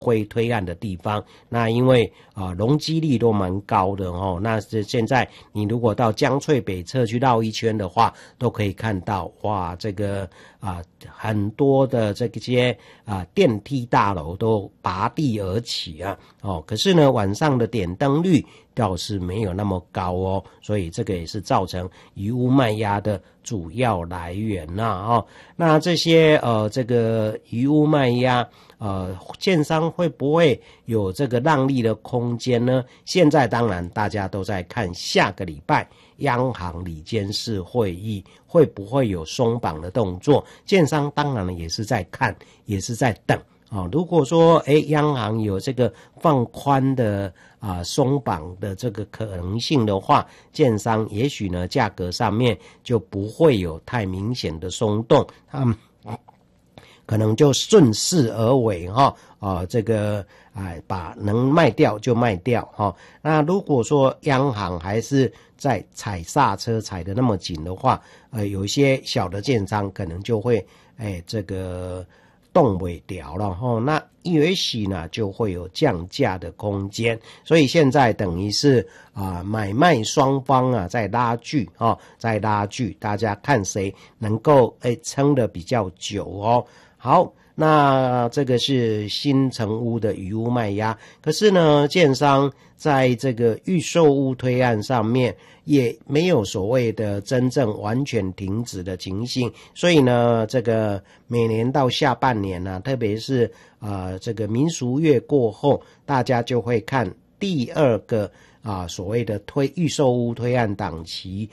会推案的地方。那因为容积率都蛮高的哦，那是现在你如果到江翠北侧去绕一圈的话，都可以看到哇，这个很多的这些电梯大楼都拔地而起啊哦，可是呢晚上的点灯率倒是没有那么高哦，所以这个也是造成余屋卖压的主要来源哦。那这些这个余屋卖压建商会不会有这个让利的空间呢？现在当然大家都在看下个礼拜央行理监事会议会不会有松绑的动作，建商当然也是在看，也是在等如果说央行有这个放宽的松绑的这个可能性的话，建商也许呢价格上面就不会有太明显的松动，他们可能就顺势而为这个把能卖掉就卖掉那如果说央行还是在踩刹车踩得那么紧的话，有一些小的建商可能就会这个动尾掉了那也许呢就会有降价的空间，所以现在等于是买卖双方在拉锯在拉锯，大家看谁能够撑得比较久好，那这个是新成屋的余屋卖压，可是呢建商在这个预售屋推案上面也没有所谓的真正完全停止的情形，所以呢这个每年到下半年特别是这个民俗月过后，大家就会看第二个所谓的预售屋推案档期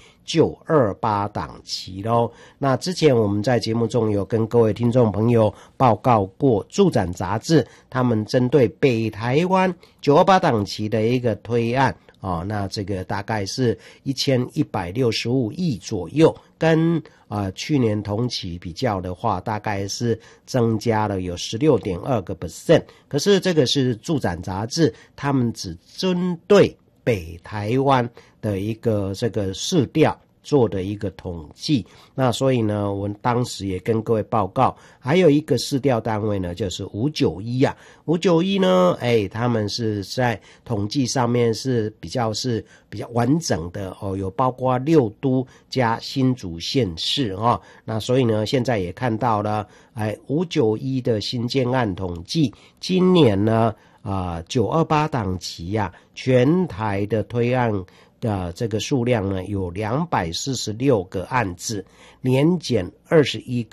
928档期咯。那之前我们在节目中有跟各位听众朋友报告过，住展杂志他们针对北台湾928档期的一个推案那这个大概是1165亿左右，跟去年同期比较的话，大概是增加了有 16.2%。可是这个是住展杂志，他们只针对北台湾的一个这个市调做的一个统计，那所以呢我当时也跟各位报告，还有一个市调单位呢就是591 591呢他们是在统计上面是比较完整的有包括6都加新竹县市那所以呢现在也看到了591的新建案统计，今年呢928档期全台的推案的这个数量呢有246个案子，年减21%，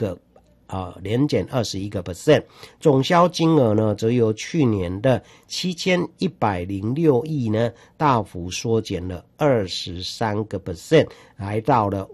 总销金额呢则由去年的7106亿呢大幅缩减了23%，来到了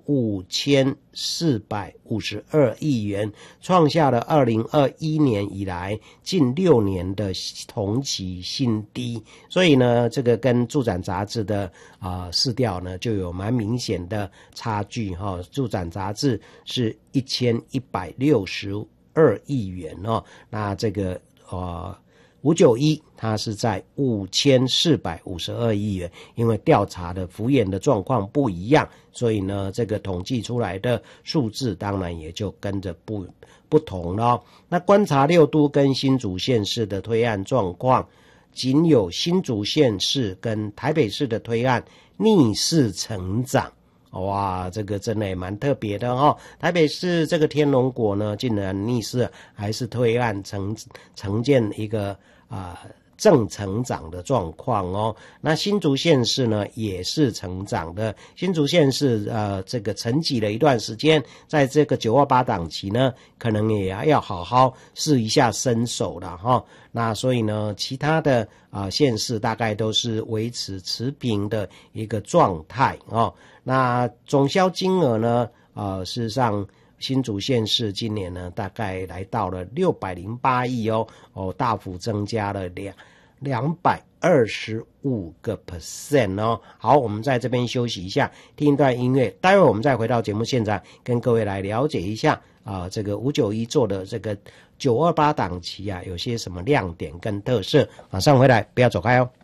5452亿元，创下了2021年以来近6年的同期新低。所以呢这个跟住展杂志的市调呢就有蛮明显的差距住展杂志是1162亿元那这个591它是在5452亿元，因为调查的幅员的状况不一样，所以呢这个统计出来的数字当然也就跟着不同了那观察6都跟新竹县市的推案状况，仅有新竹县市跟台北市的推案逆势成长，哇，这个真的也蛮特别的台北市这个天龙国呢竟然逆势还是推案呈现一个正成长的状况那新竹县市呢也是成长的，新竹县市这个沉寂了一段时间，在这个928档期呢可能也要好好试一下身手了那所以呢其他的县市大概都是维持持平的一个状态那总销金额呢事实上新竹县市今年呢大概来到了608亿大幅增加了225%好，我们在这边休息一下，听一段音乐，待会我们再回到节目现场，跟各位来了解一下这个591做的这个928档期有些什么亮点跟特色，马上回来，不要走开